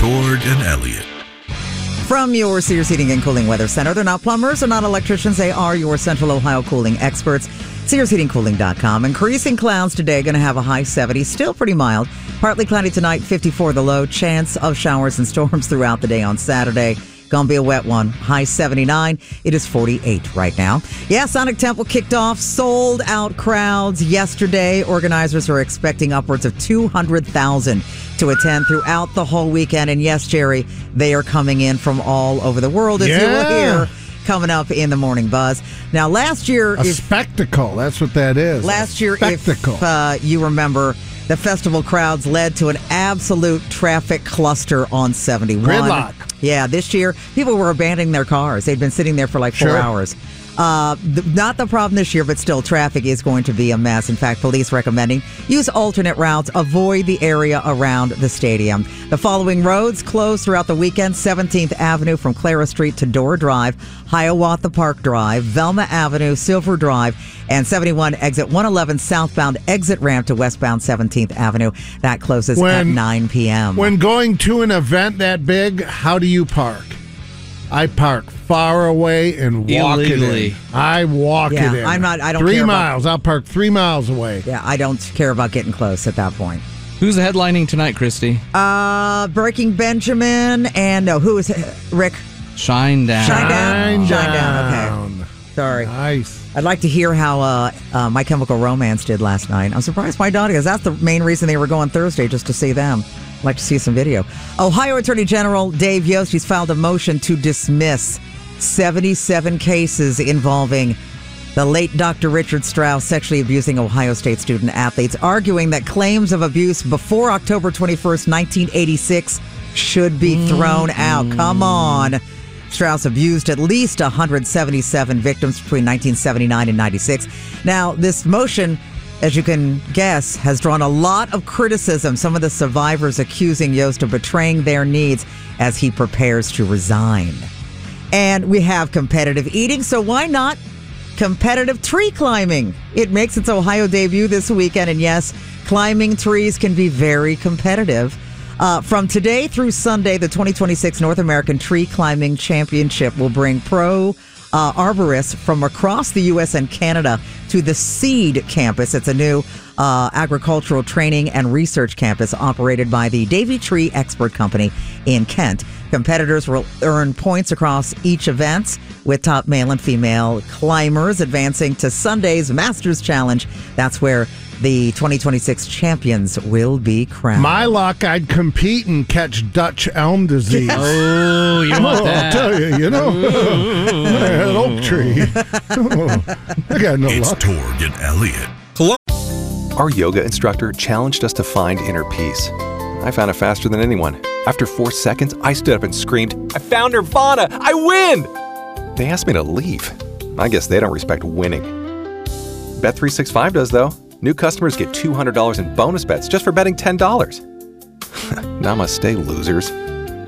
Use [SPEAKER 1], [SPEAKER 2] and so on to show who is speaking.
[SPEAKER 1] Torg and Elliott.
[SPEAKER 2] From your Sears Heating and Cooling Weather Center. They're not plumbers, they're not electricians. They are your Central Ohio cooling experts. SearsHeatingCooling.com. Increasing clouds today, going to have a high 70. Still pretty mild. Partly cloudy tonight, 54 the low. Chance of showers and storms throughout the day on Saturday. Going to be a wet one. High 79. It is 48 right now. Yeah, Sonic Temple kicked off. Sold out crowds yesterday. Organizers are expecting upwards of 200,000 to attend throughout the whole weekend. And yes, Jerry, they are coming in from all over the world, as you will hear coming up in the Morning Buzz. Now, last year...
[SPEAKER 3] A spectacle. That's what that is.
[SPEAKER 2] Last year,
[SPEAKER 3] spectacle.
[SPEAKER 2] If you remember, the festival crowds led to an absolute traffic cluster on 71.
[SPEAKER 3] Gridlock.
[SPEAKER 2] Yeah, this year, people were abandoning their cars. They'd been sitting there for like 4 hours. Not the problem this year, but still, traffic is going to be a mess. In fact, police recommending use alternate routes, avoid the area around the stadium. The following roads closed throughout the weekend: 17th Avenue from Clara Street to Dorr Drive, Hiawatha Park Drive, Velma Avenue, Silver Drive, and 71 exit 111 southbound exit ramp to westbound 17th Avenue. That closes at 9 p.m.
[SPEAKER 3] When going to an event that big, how do you park? I park far away and walk
[SPEAKER 4] illegally.
[SPEAKER 3] it in. I walk it in.
[SPEAKER 2] I don't
[SPEAKER 3] 3
[SPEAKER 2] care
[SPEAKER 3] miles. I'll park 3 miles away.
[SPEAKER 2] Yeah, I don't care about getting close at that point.
[SPEAKER 4] Who's headlining tonight, Christy?
[SPEAKER 2] Breaking Benjamin and who is Rick?
[SPEAKER 4] Shinedown.
[SPEAKER 2] Shinedown. Okay. Sorry.
[SPEAKER 3] Nice.
[SPEAKER 2] I'd like to hear how My Chemical Romance did last night. I'm surprised my daughter, because that's the main reason they were going Thursday, just to see them. I'd like to see some video. Ohio Attorney General Dave Yost, he's filed a motion to dismiss 77 cases involving the late Dr. Richard Strauss sexually abusing Ohio State student athletes, arguing that claims of abuse before October 21st, 1986 should be thrown out. Come on. Strauss abused at least 177 victims between 1979 and 96. Now, this motion, as you can guess, has drawn a lot of criticism. Some of the survivors accusing Yost of betraying their needs as he prepares to resign. And we have competitive eating, so why not competitive tree climbing? It makes its Ohio debut this weekend, and yes, climbing trees can be very competitive. From today through Sunday, the 2026 North American Tree Climbing Championship will bring pro arborists from across the U.S. and Canada to the SEED campus. It's a new agricultural training and research campus operated by the Davy Tree Expert Company in Kent. Competitors will earn points across each event, with top male and female climbers advancing to Sunday's Masters Challenge. That's where the 2026 champions will be crowned.
[SPEAKER 3] My luck, I'd compete and catch Dutch elm disease.
[SPEAKER 4] Oh, you want that?
[SPEAKER 3] I'll tell you, I had an oak tree. I got no
[SPEAKER 1] It's
[SPEAKER 3] luck.
[SPEAKER 1] Torg and Elliott.
[SPEAKER 5] Our yoga instructor challenged us to find inner peace. I found it faster than anyone. After 4 seconds, I stood up and screamed, "I found Nirvana! I win!" They asked me to leave. I guess they don't respect winning. Bet365 does, though. New customers get $200 in bonus bets just for betting $10. Namaste, losers.